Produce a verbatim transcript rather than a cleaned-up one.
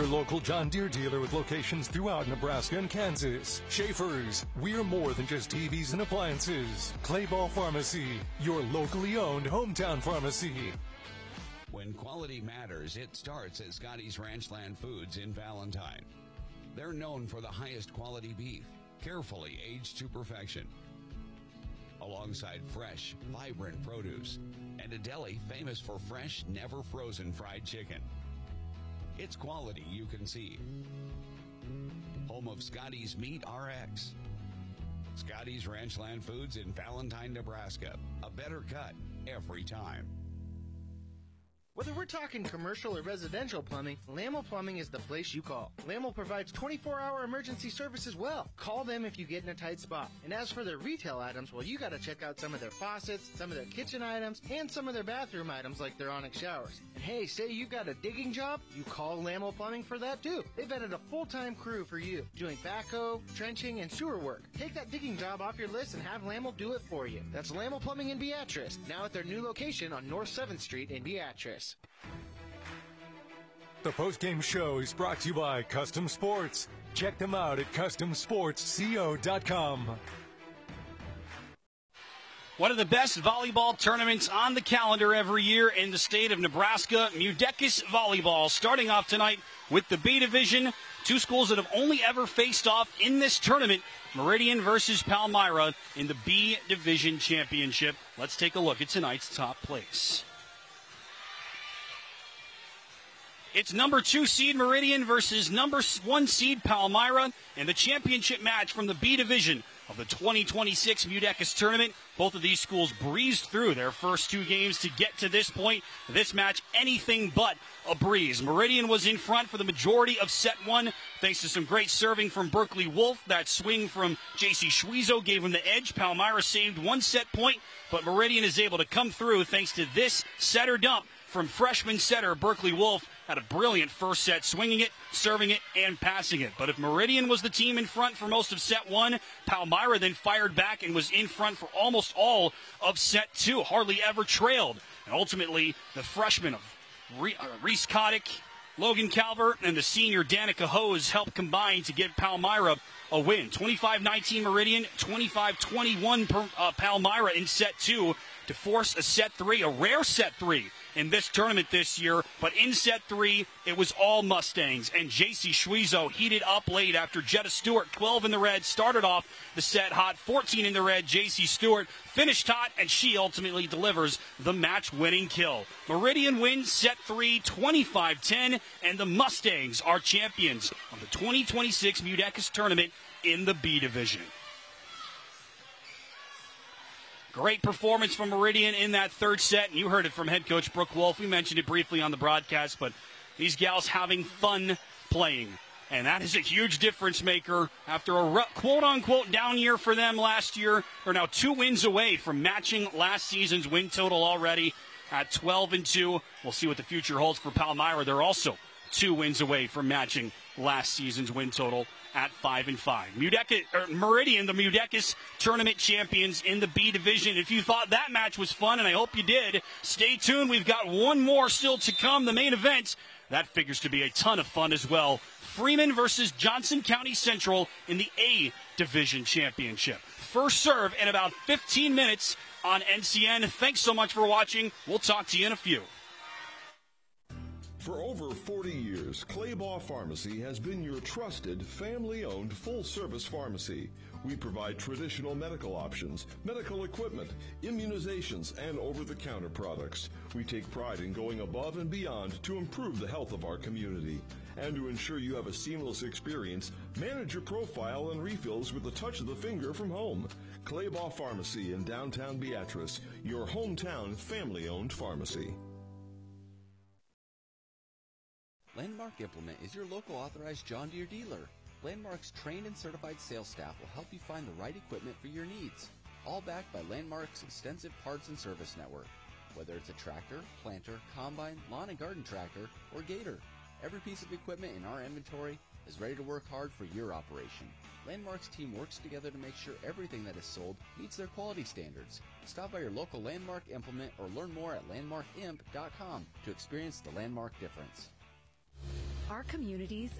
local John Deere dealer with locations throughout Nebraska and Kansas. Schaefer's, we're more than just T Vs and appliances. Clayball Pharmacy, your locally owned hometown pharmacy. When quality matters, it starts at Scotty's Ranchland Foods in Valentine. They're known for the highest quality beef, carefully aged to perfection, alongside fresh, vibrant produce, and a deli famous for fresh, never frozen fried chicken. It's quality you can see. Home of Scotty's Meat R X. Scotty's Ranchland Foods in Valentine, Nebraska. A better cut every time. Whether we're talking commercial or residential plumbing, Lamel Plumbing is the place you call. Lamel provides twenty-four hour emergency service as well. Call them if you get in a tight spot. And as for their retail items, well, you got to check out some of their faucets, some of their kitchen items, and some of their bathroom items like their Onyx showers. And hey, say you got a digging job, you call Lamel Plumbing for that too. They've added a full-time crew for you, doing backhoe, trenching, and sewer work. Take that digging job off your list and have Lamel do it for you. That's Lamel Plumbing in Beatrice, now at their new location on North seventh Street in Beatrice. The postgame show is brought to you by Custom Sports. Check them out at custom sports co dot com. One of the best volleyball tournaments on the calendar every year in the state of Nebraska, Mudecas Volleyball, starting off tonight with the B Division. Two schools that have only ever faced off in this tournament, Meridian versus Palmyra in the B Division Championship. Let's take a look at tonight's top place. It's number two seed Meridian versus number one seed Palmyra in the championship match from the B Division of the twenty twenty-six Mudecas tournament. Both of these schools breezed through their first two games to get to this point. This match, anything but a breeze. Meridian was in front for the majority of set one, thanks to some great serving from Berkeley Wolf. That swing from J C Schwiezo gave him the edge. Palmyra saved one set point, but Meridian is able to come through thanks to this setter dump from freshman setter Berkeley Wolf. Had a brilliant first set, swinging it, serving it, and passing it. But if Meridian was the team in front for most of set one, Palmyra then fired back and was in front for almost all of set two. Hardly ever trailed. And ultimately, the freshmen of Reese Kotick, Logan Calvert, and the senior Danica Hose helped combine to get Palmyra a win. twenty-five nineteen Meridian, twenty-five twenty-one uh, Palmyra in set two to force a set three, a rare set three in this tournament this year. But in set three, it was all Mustangs. And J C Schwiezo heated up late after Jetta Stewart, twelve in the red, started off the set hot, fourteen in the red. J C Stewart finished hot, and she ultimately delivers the match-winning kill. Meridian wins set three, twenty-five ten, and the Mustangs are champions of the twenty twenty-six Mudecas tournament in the B Division. Great performance from Meridian in that third set, and you heard it from head coach Brooke Wolf. We mentioned it briefly on the broadcast, but these gals having fun playing, and that is a huge difference maker. After a quote-unquote down year for them last year, they're now two wins away from matching last season's win total already at twelve and two. We'll see what the future holds for Palmyra. They're also two wins away from matching last season's win total at five and five. Mudecas, or Meridian, the Mudecas tournament champions in the B Division. If you thought that match was fun, and I hope you did, stay tuned. We've got one more still to come, the main event. That figures to be a ton of fun as well. Freeman versus Johnson County Central in the A Division Championship. First serve in about fifteen minutes on N C N. Thanks so much for watching. We'll talk to you in a few. For over forty years, Claybaugh Pharmacy has been your trusted, family-owned, full-service pharmacy. We provide traditional medical options, medical equipment, immunizations, and over-the-counter products. We take pride in going above and beyond to improve the health of our community. And to ensure you have a seamless experience, manage your profile and refills with the touch of the finger from home. Claybaugh Pharmacy in downtown Beatrice, your hometown family-owned pharmacy. Landmark Implement is your local authorized John Deere dealer. Landmark's trained and certified sales staff will help you find the right equipment for your needs. All backed by Landmark's extensive parts and service network. Whether it's a tractor, planter, combine, lawn and garden tractor, or gator, every piece of equipment in our inventory is ready to work hard for your operation. Landmark's team works together to make sure everything that is sold meets their quality standards. Stop by your local Landmark Implement or learn more at landmark imp dot com to experience the Landmark difference. Our communities